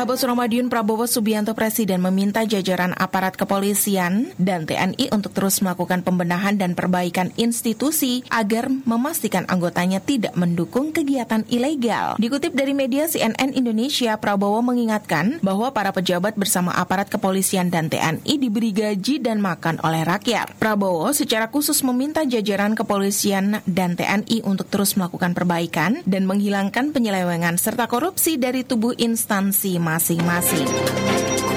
Sahabat Suramadiun, Prabowo Subianto Presiden meminta jajaran aparat kepolisian dan TNI untuk terus melakukan pembenahan dan perbaikan institusi agar memastikan anggotanya tidak mendukung kegiatan ilegal. Dikutip dari media CNN Indonesia, Prabowo mengingatkan bahwa para pejabat bersama aparat kepolisian dan TNI diberi gaji dan makan oleh rakyat. Prabowo secara khusus meminta jajaran kepolisian dan TNI untuk terus melakukan perbaikan dan menghilangkan penyelewengan serta korupsi dari tubuh instansi masing-masing.